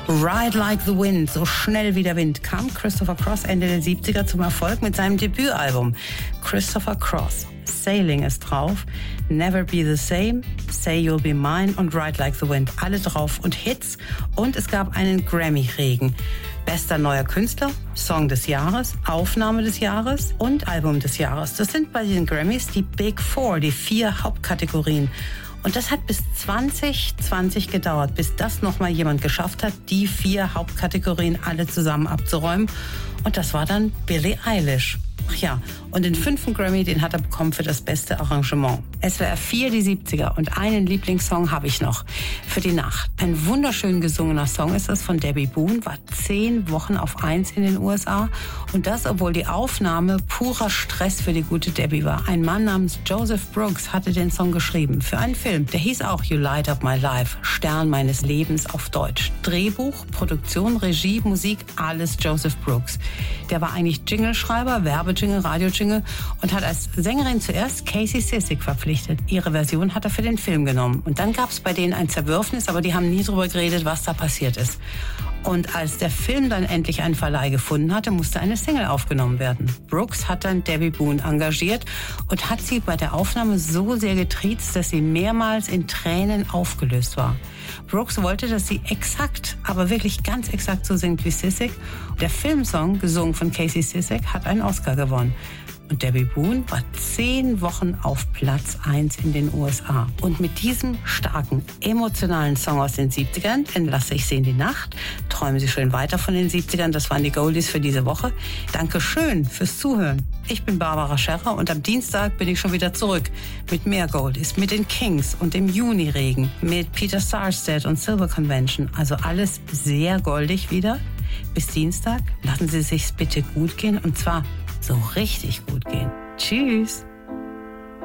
Ride Like the Wind, so schnell wie der Wind, kam Christopher Cross Ende der 70er zum Erfolg mit seinem Debütalbum. Christopher Cross. Sailing ist drauf, Never Be the Same, Say You'll Be Mine und Ride Like the Wind. Alle drauf und Hits. Und es gab einen Grammy-Regen. Bester neuer Künstler, Song des Jahres, Aufnahme des Jahres und Album des Jahres. Das sind bei den Grammys die Big Four, die 4 Hauptkategorien. Und das hat bis 2020 gedauert, bis das nochmal jemand geschafft hat, die 4 Hauptkategorien alle zusammen abzuräumen. Und das war dann Billie Eilish. Ach ja, und den 5. Grammy, den hat er bekommen für das beste Arrangement. SWR 4, die 70er. Und einen Lieblingssong habe ich noch. Für die Nacht. Ein wunderschön gesungener Song ist das von Debbie Boone. War 10 Wochen auf 1 in den USA. Und das, obwohl die Aufnahme purer Stress für die gute Debbie war. Ein Mann namens Joseph Brooks hatte den Song geschrieben. Für einen Film. Der hieß auch You Light Up My Life. Stern meines Lebens auf Deutsch. Drehbuch, Produktion, Regie, Musik, alles Joseph Brooks. Der war eigentlich Jingleschreiber, Werbejingle, Radiojingle und hat als Sängerin zuerst Casey Sissek verpflichtet. Ihre Version hat er für den Film genommen. Und dann gab es bei denen ein Zerwürfnis, aber die haben nie drüber geredet, was da passiert ist. Und als der Film dann endlich einen Verleih gefunden hatte, musste eine Single aufgenommen werden. Brooks hat dann Debbie Boone engagiert und hat sie bei der Aufnahme so sehr getriezt, dass sie mehrmals in Tränen aufgelöst war. Brooks wollte, dass sie exakt, aber wirklich ganz exakt so singt wie Sissek. Der Filmsong, gesungen von Casey Sissek, hat einen Oscar gewonnen. Und Debbie Boone war 10 Wochen auf Platz 1 in den USA. Und mit diesem starken, emotionalen Song aus den 70ern entlasse ich Sie in die Nacht. Träumen Sie schön weiter von den 70ern. Das waren die Goldies für diese Woche. Dankeschön fürs Zuhören. Ich bin Barbara Scherrer und am Dienstag bin ich schon wieder zurück mit mehr Goldies, mit den Kings und dem Juniregen, mit Peter Sarstedt und Silver Convention. Also alles sehr goldig wieder. Bis Dienstag lassen Sie es sich bitte gut gehen und zwar so richtig gut gehen. Tschüss.